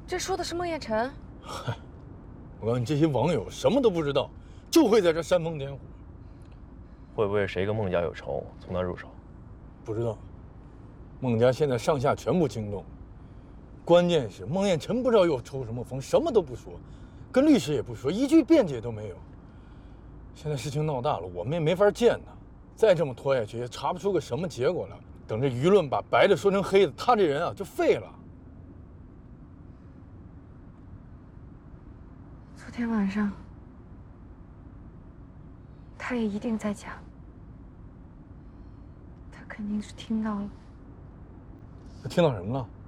这说的是孟宴臣。 嗨，我告诉你，这些网友什么都不知道，就会在这煽风点火。 会不会谁跟孟家有仇，从那入手？ 不知道，孟家现在上下全部惊动，关键是孟宴臣不知道又抽什么风，什么都不说，跟律师也不说，一句辩解都没有。现在事情闹大了，我们也没法见他，再这么拖下去也查不出个什么结果来。等这舆论把白的说成黑的，他这人啊就废了。 昨天晚上，他也一定在家。他肯定是听到了。 他听到什么了？